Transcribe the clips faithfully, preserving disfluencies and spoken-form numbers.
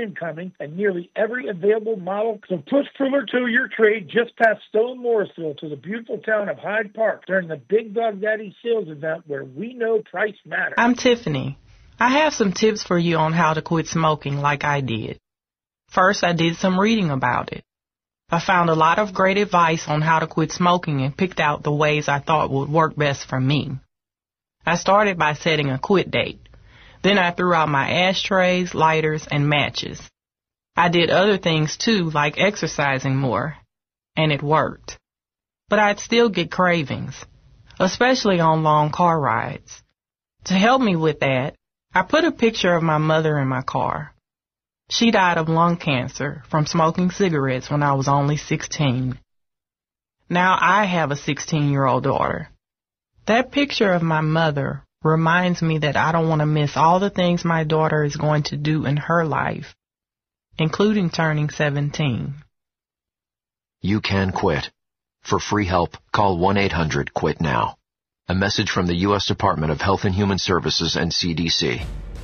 incoming and nearly every available model. So push Fuller to your trade just past Stone Morrisville to the beautiful town of Hyde Park during the Big Dog Daddy sales event where we know price matters. I'm Tiffany. I have some tips for you on how to quit smoking like I did. First, I did some reading about it. I found a lot of great advice on how to quit smoking and picked out the ways I thought would work best for me. I started by setting a quit date. Then I threw out my ashtrays, lighters, and matches. I did other things too, like exercising more, and it worked. But I'd still get cravings, especially on long car rides. To help me with that, I put a picture of my mother in my car. She died of lung cancer from smoking cigarettes when I was only sixteen. Now I have a sixteen-year-old daughter. That picture of my mother reminds me that I don't want to miss all the things my daughter is going to do in her life, including turning seventeen. You can quit. For free help, call one eight hundred quit now. A message from the U S Department of Health and Human Services and C D C.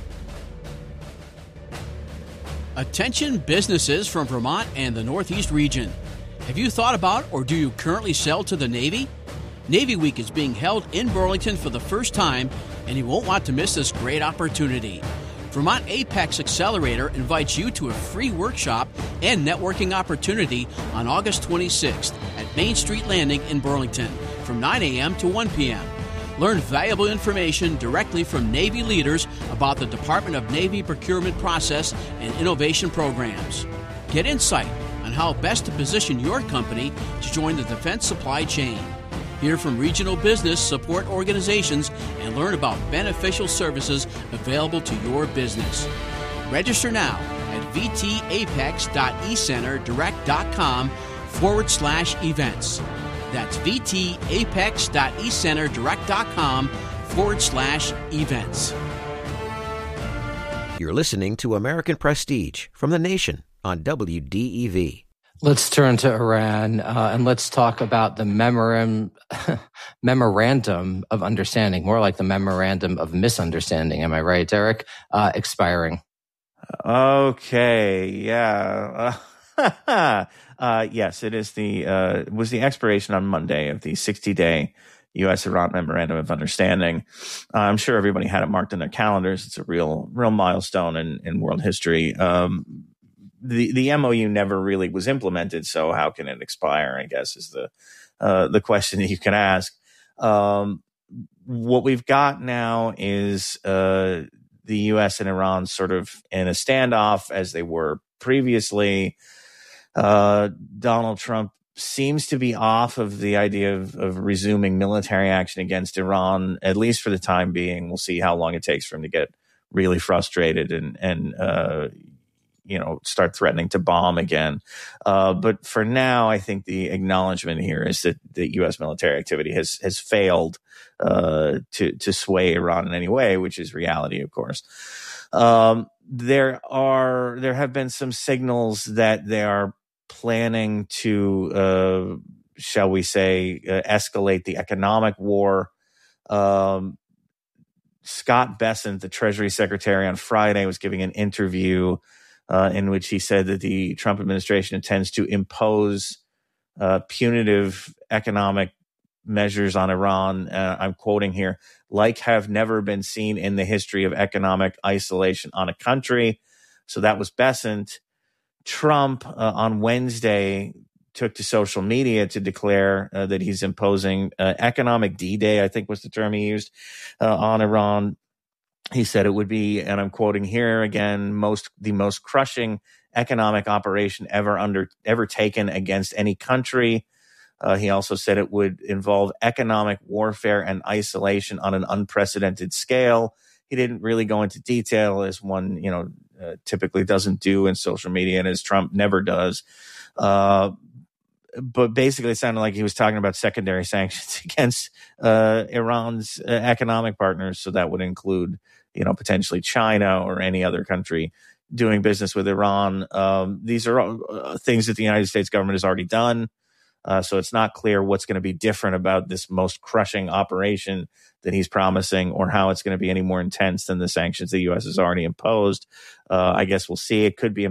Attention businesses from Vermont and the Northeast region. Have you thought about or do you currently sell to the Navy? Navy Week is being held in Burlington for the first time, and you won't want to miss this great opportunity. Vermont Apex Accelerator invites you to a free workshop and networking opportunity on August twenty-sixth at Main Street Landing in Burlington from nine a.m. to one p.m. Learn valuable information directly from Navy leaders about the Department of Navy procurement process and innovation programs. Get insight on how best to position your company to join the defense supply chain. Hear from regional business support organizations and learn about beneficial services available to your business. Register now at vtapex.ecenterdirect.com forward slash events. That's vtapex.ecenterdirect.com forward slash events. You're listening to American Prestige from The Nation on W D E V. Let's turn to Iran, uh, and let's talk about the memorandum, memorandum of understanding, more like the memorandum of misunderstanding. Am I right, Derek? Uh, expiring. Okay, yeah. Uh, uh, yes, it is the uh, was the expiration on Monday of the sixty-day U S Iran Memorandum of Understanding. Uh, I'm sure everybody had it marked in their calendars. It's a real, real milestone in, in world history. Um, the the M O U never really was implemented, so how can it expire? I guess is the uh, the question that you can ask. Um, what we've got now is uh, the U S and Iran sort of in a standoff as they were previously. Uh, Donald Trump seems to be off of the idea of, of resuming military action against Iran, at least for the time being. We'll see how long it takes for him to get really frustrated and, and uh, you know, start threatening to bomb again. Uh, but for now, I think the acknowledgement here is that the U S military activity has has failed uh, to to sway Iran in any way, which is reality, of course. Um, there are there have been some signals that they are planning to, uh, shall we say, uh, escalate the economic war. Um, Scott Bessent, the Treasury Secretary, on Friday was giving an interview uh, in which he said that the Trump administration intends to impose uh, punitive economic measures on Iran. Uh, I'm quoting here, like have never been seen in the history of economic isolation on a country. So that was Bessent. Trump uh, on Wednesday took to social media to declare uh, that he's imposing uh, economic D-Day, I think was the term he used, uh, on Iran. He said it would be, and I'm quoting here again, most the most crushing economic operation ever under ever taken against any country. Uh, he also said it would involve economic warfare and isolation on an unprecedented scale. He didn't really go into detail, as one, you know, uh, typically doesn't do in social media, and as Trump never does. Uh, but basically, it sounded like he was talking about secondary sanctions against uh, Iran's uh, economic partners. So that would include, you know, potentially China or any other country doing business with Iran. Um, these are uh, things that the United States government has already done. Uh, so it's not clear what's going to be different about this most crushing operation that he's promising, or how it's going to be any more intense than the sanctions the U S has already imposed. Uh, I guess we'll see. It could be a